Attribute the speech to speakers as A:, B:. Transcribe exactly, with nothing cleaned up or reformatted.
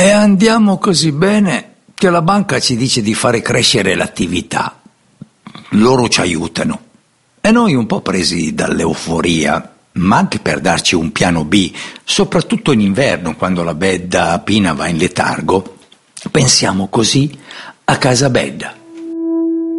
A: E andiamo così bene che la banca ci dice di fare crescere l'attività. Loro ci aiutano. E noi, un po' presi dall'euforia, ma anche per darci un piano B, soprattutto in inverno, quando la bedda Pina va in letargo, pensiamo così a Casa Bedda.